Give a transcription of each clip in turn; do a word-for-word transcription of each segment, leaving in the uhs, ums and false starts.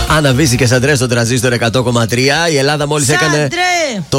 Αναβίστηκε σαν τρε στο τραζίστορ εκατό κόμμα τρία. Η Ελλάδα μόλις έκανε το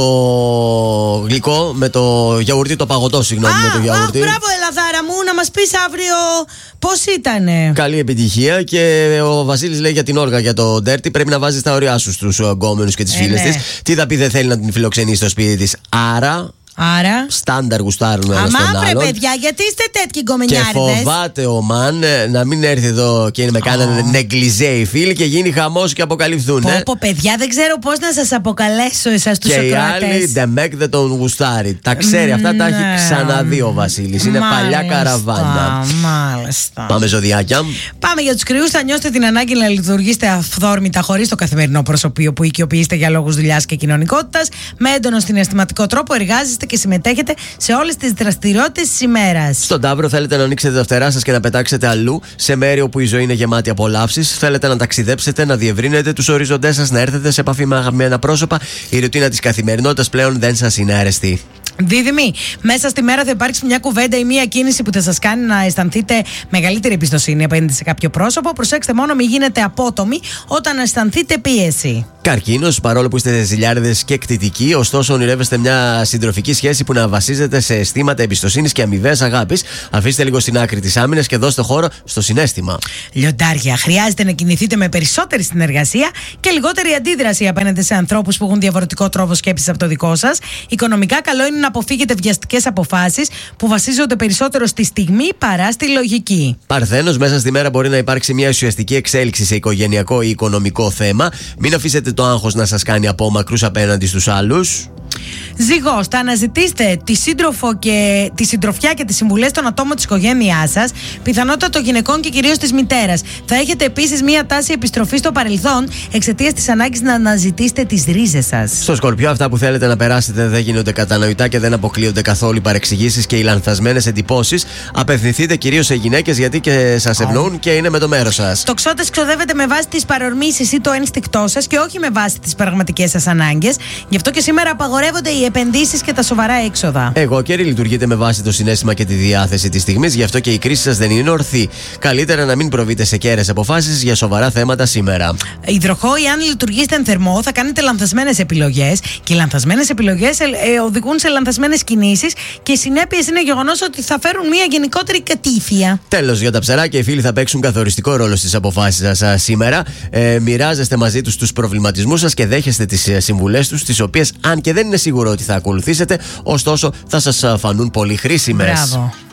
γλυκό με το γιαουρτί, το παγωτό, συγγνώμη, α, με το γιαουρτί. Α, μπράβο, Ελαδάρα μου, να μας πεις αύριο πώς ήτανε. Καλή επιτυχία. Και ο Βασίλης λέει για την όργα, για το ντέρτι, πρέπει να βάζεις τα ωριά σου στους γκόμενους και τις ε, φίλες ναι. της. Τι θα πει, δεν θέλει να την φιλοξενήσει στο σπίτι της. Άρα. Άρα. Στάνταρ γουστάρουν ένα στον άλλον. άλλον. Παιδιά, γιατί είστε τέτοιοι γκομενιάριδες. Και φοβάται ο Μαν να μην έρθει εδώ και με κάνανε oh. νεγκλιζέ οι φίλοι και γίνει χαμός και αποκαλυφθούν. Πω, πω, παιδιά, δεν ξέρω πώς να σας αποκαλέσω εσάς τους Σοκράτες. Και οι άλλοι, Ντεμέκ δεν τον γουστάρει. Τα ξέρει αυτά, mm, τα έχει ξαναδεί ο Βασίλης. Είναι μάλιστα, παλιά καραβάντα. Μάλιστα. Πάμε ζωδιάκια. Πάμε για τους κρυούς. Θα νιώσετε την ανάγκη να λειτουργήσετε αυθόρμητα χωρίς το καθημερινό προσωπείο που οικειοποιείστε για λόγους δουλειάς και κοινωνικότητας. Με έντονο συναισθηματικό τρόπο εργάζεστε και συμμετέχετε σε όλες τις δραστηριότητες της ημέρας. Στον Ταύρο, θέλετε να ανοίξετε τα φτερά σας και να πετάξετε αλλού, σε μέρη όπου η ζωή είναι γεμάτη απολαύσεις. Θέλετε να ταξιδέψετε, να διευρύνετε τους οριζοντές σας, να έρθετε σε επαφή με αγαπημένα πρόσωπα. Η ρουτίνα της καθημερινότητας πλέον δεν σας είναι αρεστή. Δίδυμοι, μέσα στη μέρα θα υπάρξει μια κουβέντα ή μια κίνηση που θα σας κάνει να αισθανθείτε μεγαλύτερη εμπιστοσύνη απέναντι σε κάποιο πρόσωπο. Προσέξτε μόνο, μην γίνετε απότομοι όταν αισθανθείτε πίεση. Καρκίνος, παρόλο που είστε ζηλιάριδες και κτητικοί, ωστόσο ονειρεύεστε μια συντροφική σχέση που να βασίζεται σε αισθήματα εμπιστοσύνης και αμοιβαίας αγάπης. Αφήστε λίγο στην άκρη τις άμυνες και δώστε χώρο στο συναίσθημα. Λιοντάρια, χρειάζεται να κινηθείτε με περισσότερη συνεργασία και λιγότερη αντίδραση απέναντι σε ανθρώπους που έχουν διαφορετικό τρόπο σκέψης από το δικό σας. Οικονομικά, καλό είναι να αποφύγετε βιαστικές αποφάσεις που βασίζονται περισσότερο στη στιγμή παρά στη λογική. Παρθένος, μέσα στη μέρα μπορεί να υπάρξει μια ουσιαστική εξέλιξη σε οικογενειακό ή οικονομικό θέμα. Μην αφήσετε το άγχος να σας κάνει απόμακρους απέναντι στους άλλους. Ζυγός, θα αναζητήσετε τη, σύντροφο και, τη συντροφιά και τις συμβουλές των ατόμων της οικογένειάς σας, πιθανότητα των γυναικών και κυρίως της μητέρας. Θα έχετε επίσης μία τάση επιστροφής στο παρελθόν εξαιτίας της ανάγκης να αναζητήσετε τις ρίζες σας. Στο Σκορπιό, αυτά που θέλετε να περάσετε δεν γίνονται κατανοητά και δεν αποκλείονται καθόλου οι παρεξηγήσεις και οι λανθασμένες εντυπώσεις. Απευθυνθείτε κυρίως σε γυναίκες, γιατί και σας ευνοούν oh. και είναι με το μέρος σας. Τοξότες, ξοδεύετε με βάση τις παρορμήσεις ή το ένστικτό σας και όχι με βάση τις πραγματικές σας ανάγκες. Γι' αυτό και σήμερα απαγορεύονται οι επενδύσεις και τα σοβαρά έξοδα. Εγώ καιρή, λειτουργείτε με βάση το συναίσθημα και τη διάθεση της στιγμής, γι' αυτό και η κρίση σας δεν είναι ορθή. Καλύτερα να μην προβείτε σε κέρες αποφάσεις για σοβαρά θέματα σήμερα. Υδροχόοι, αν λειτουργήσετε εν θερμό, θα κάνετε λανθασμένες επιλογές και οι λανθασμένες επιλογές ε, ε, οδηγούν σε λανθασμένες κινήσεις και οι συνέπειες είναι γεγονός ότι θα φέρουν μια γενικότερη κατήφια. Τέλος, για τα ψαράκια, οι φίλοι θα παίξουν καθοριστικό ρόλο στις αποφάσεις σας σήμερα. Ε, μοιράζεστε μαζί τους τους προβληματισμούς σας και δέχεστε τις συμβουλές τους, τις οποίες, αν και δεν είναι σίγουρο ότι θα ακολουθήσετε, ωστόσο θα σας φανούν πολύ χρήσιμες. Μπράβο.